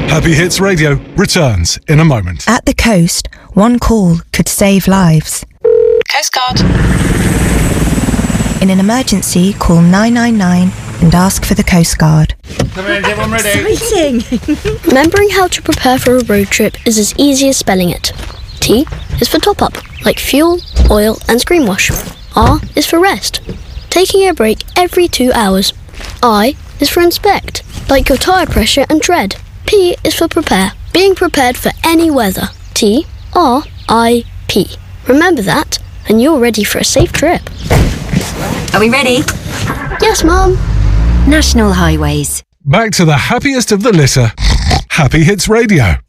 Happy Hits Radio returns in a moment. At the coast, one call could save lives. Coast Guard. In an emergency, call 999 and ask for the Coast Guard. Come in, everyone ready? Exciting! Remembering how to prepare for a road trip is as easy as spelling it. T is for top up, like fuel, oil and screen wash. R is for rest, taking a break every 2 hours. I is for inspect, like your tyre pressure and tread. P is for prepare, being prepared for any weather. T, R, I, P. Remember that, and you're ready for a safe trip. Are we ready? Yes, Mum. National Highways. Back to the happiest of the litter. Happy Hits Radio.